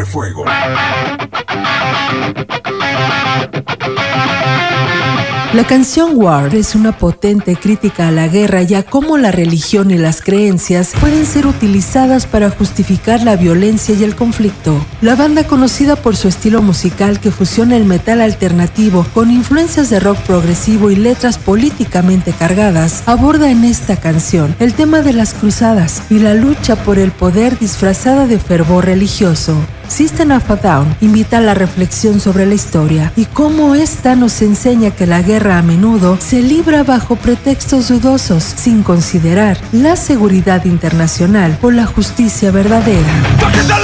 de fuego. La canción War es una potente crítica a la guerra y a cómo la religión y las creencias pueden ser utilizadas para justificar la violencia y el conflicto. La banda, conocida por su estilo musical que fusiona el metal alternativo con influencias de rock progresivo y letras políticamente cargadas, aborda en esta canción el tema de las cruzadas y la lucha por el poder disfrazada de fervor religioso. System of a Down invita a la reflexión sobre la historia y cómo esta nos enseña que la guerra a menudo se libra bajo pretextos dudosos, sin considerar la seguridad internacional o la justicia verdadera.